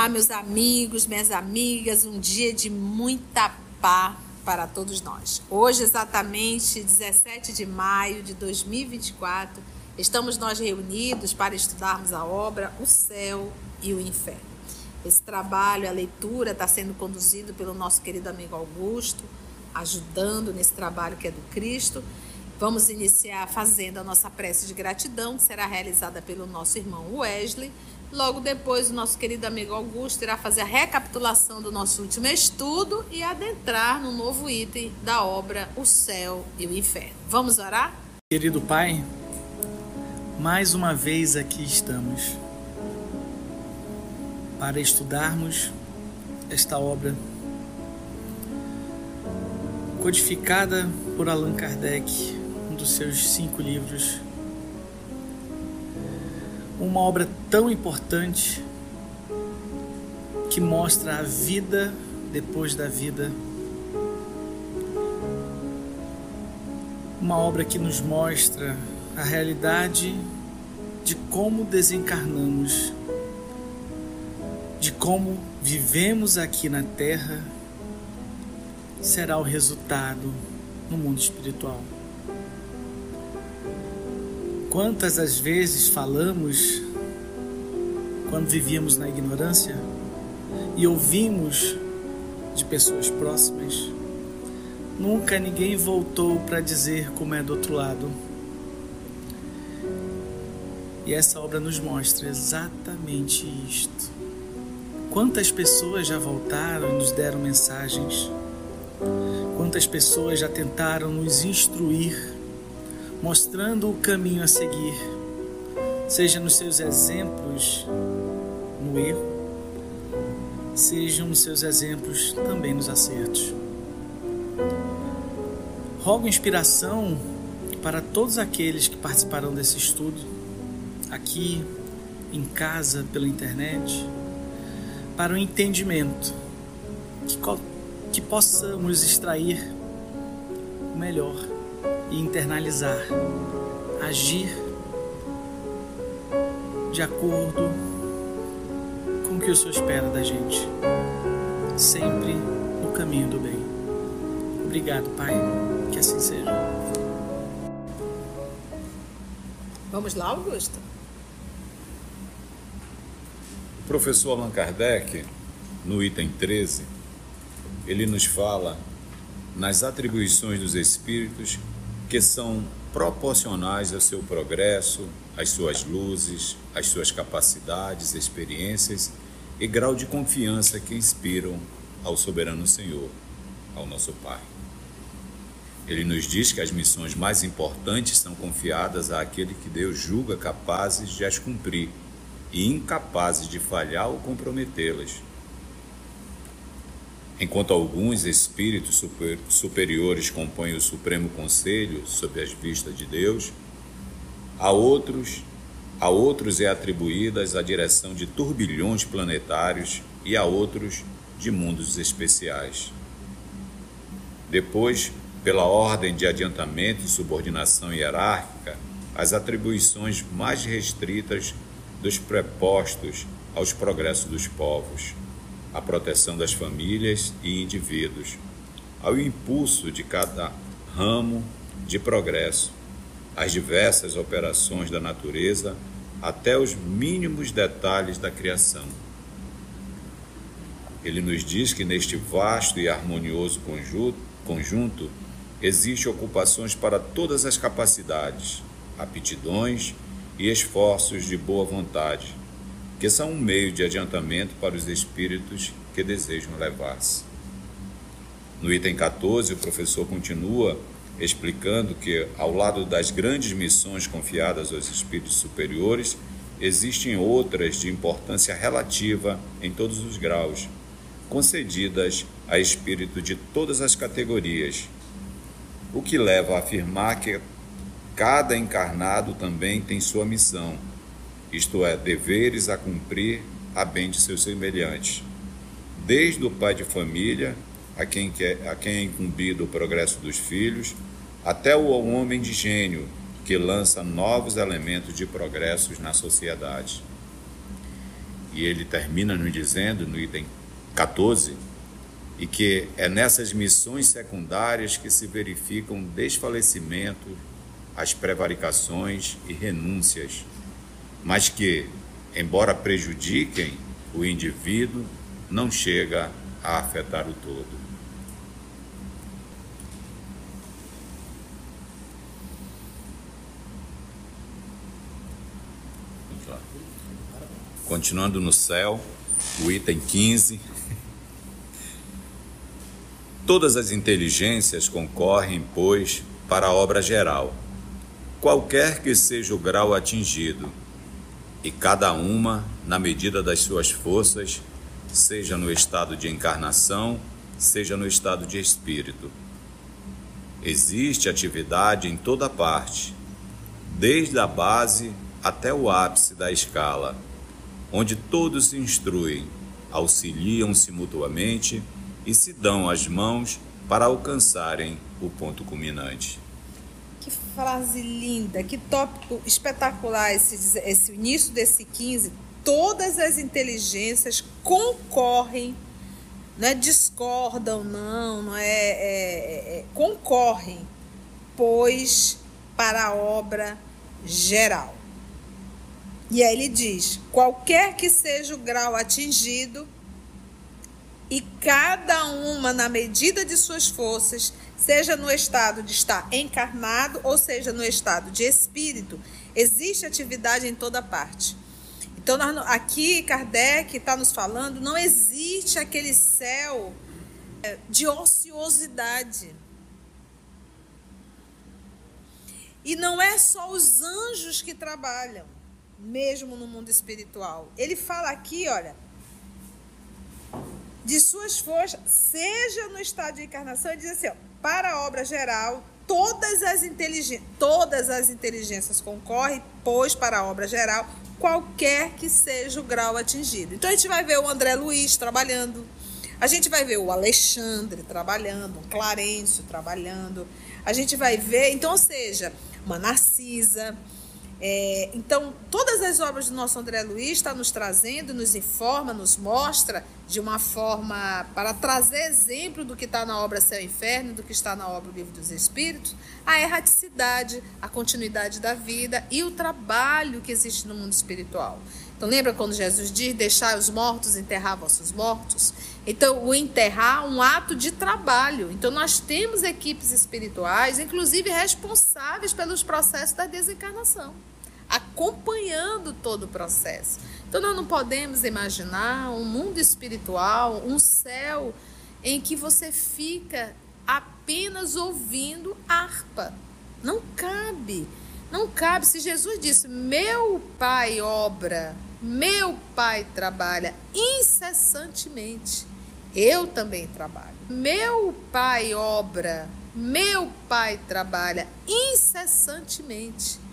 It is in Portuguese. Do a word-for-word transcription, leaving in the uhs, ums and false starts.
Olá, meus amigos, minhas amigas, um dia de muita paz para todos nós. Hoje, exatamente dezessete de maio de dois mil e vinte e quatro, estamos nós reunidos para estudarmos a obra O Céu e o Inferno. Esse trabalho, a leitura, está sendo conduzido pelo nosso querido amigo Augusto, ajudando nesse trabalho que é do Cristo. Vamos iniciar fazendo a nossa prece de gratidão, que será realizada pelo nosso irmão Wesley. Logo depois, o nosso querido amigo Augusto irá fazer a recapitulação do nosso último estudo e adentrar no novo item da obra O Céu e o Inferno. Vamos orar? Querido Pai, mais uma vez aqui estamos para estudarmos esta obra codificada por Allan Kardec, um dos seus cinco livros. Uma obra tão importante que mostra a vida depois da vida. Uma obra que nos mostra a realidade de como desencarnamos, de como vivemos aqui na Terra, será o resultado no mundo espiritual. Quantas as vezes falamos, quando vivíamos na ignorância, e ouvimos de pessoas próximas, nunca ninguém voltou para dizer como é do outro lado. E essa obra nos mostra exatamente isto. Quantas pessoas já voltaram e nos deram mensagens? Quantas pessoas já tentaram nos instruir, mostrando o caminho a seguir, seja nos seus exemplos no erro, sejam nos seus exemplos também nos acertos. Rogo inspiração para todos aqueles que participarão desse estudo, aqui, em casa, pela internet, para o entendimento, que, que possamos extrair o melhor e internalizar, agir de acordo com o que o Senhor espera da gente, sempre no caminho do bem. Obrigado, Pai, que assim seja. Vamos lá, Augusto? O professor Allan Kardec, no item treze, ele nos fala nas atribuições dos espíritos que são proporcionais ao seu progresso, às suas luzes, às suas capacidades, experiências e grau de confiança que inspiram ao soberano Senhor, ao nosso Pai. Ele nos diz que as missões mais importantes são confiadas àquele que Deus julga capazes de as cumprir e incapazes de falhar ou comprometê-las. Enquanto alguns espíritos super, superiores compõem o Supremo Conselho sob as vistas de Deus, a outros, a outros é atribuída a direção de turbilhões planetários e a outros de mundos especiais. Depois, pela ordem de adiantamento e subordinação hierárquica, as atribuições mais restritas dos prepostos aos progressos dos povos, à proteção das famílias e indivíduos, ao impulso de cada ramo de progresso, às diversas operações da natureza, até os mínimos detalhes da criação. Ele nos diz que neste vasto e harmonioso conjunto, conjunto existem ocupações para todas as capacidades, aptidões e esforços de boa vontade, que são um meio de adiantamento para os espíritos que desejam elevar-se. No item quatorze, o professor continua explicando que, ao lado das grandes missões confiadas aos espíritos superiores, existem outras de importância relativa em todos os graus, concedidas a espíritos de todas as categorias, o que leva a afirmar que cada encarnado também tem sua missão, isto é, deveres a cumprir a bem de seus semelhantes, desde o pai de família, a quem, quer, a quem é incumbido o progresso dos filhos, até o homem de gênio, que lança novos elementos de progressos na sociedade. e ele termina nos dizendo, no item quatorze, e que é nessas missões secundárias que se verificam desfalecimento, as prevaricações e renúncias, mas que, embora prejudiquem o indivíduo, não chega a afetar o todo. Continuando no céu, o item quinze. Todas as inteligências concorrem, pois, para a obra geral, qualquer que seja o grau atingido, e cada uma, na medida das suas forças, seja no estado de encarnação, seja no estado de espírito. Existe atividade em toda parte, desde a base até o ápice da escala, onde todos se instruem, auxiliam-se mutuamente e se dão as mãos para alcançarem o ponto culminante. Que frase linda, que tópico espetacular esse, esse início desse quinze. Todas as inteligências concorrem, não é discordam, não, não é, é, é concorrem, pois para a obra geral. E aí ele diz, qualquer que seja o grau atingido, e cada uma na medida de suas forças, seja no estado de estar encarnado, ou seja no estado de espírito, existe atividade em toda parte. Então, nós, aqui Kardec está nos falando, não existe aquele céu de ociosidade. E não é só os anjos que trabalham, mesmo no mundo espiritual. Ele fala aqui, olha, de suas forças, seja no estado de encarnação, ele diz assim, ó, para a obra geral, todas as, inteligências, todas as inteligências concorrem, pois para a obra geral, qualquer que seja o grau atingido. Então a gente vai ver o André Luiz trabalhando, a gente vai ver o Alexandre trabalhando, o Clarencio trabalhando, a gente vai ver, então, ou seja, uma Narcisa. É, então, todas as obras do nosso André Luiz está nos trazendo, nos informa, nos mostra de uma forma para trazer exemplo do que está na obra Céu e Inferno, do que está na obra O Livro dos Espíritos, a erraticidade, a continuidade da vida e o trabalho que existe no mundo espiritual. Então, lembra quando Jesus diz, deixai os mortos enterrar vossos mortos? Então, o enterrar é um ato de trabalho. Então, nós temos equipes espirituais, inclusive responsáveis pelos processos da desencarnação, acompanhando todo o processo. Então, nós não podemos imaginar um mundo espiritual, um céu em que você fica apenas ouvindo harpa. Não cabe, não cabe. Se Jesus disse, meu Pai obra, meu Pai trabalha incessantemente, eu também trabalho. Meu Pai obra, meu Pai trabalha incessantemente.